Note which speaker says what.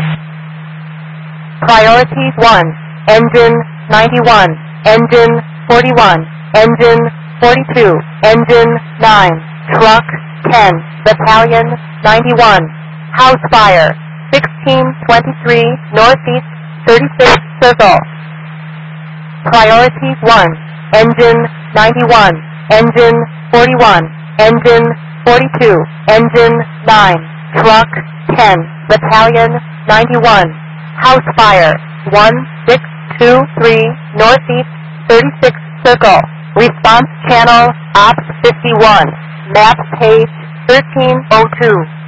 Speaker 1: Priorities 1, engine 91, engine 41, engine 42, engine 9, truck 10, battalion 91, house fire 1623 northeast 36 circle. Priorities 1, engine 91, engine 41, engine 42, engine 9, truck 10, battalion 91, house fire 1623 northeast 36 circle. Response channel Ops 51, map page 1302.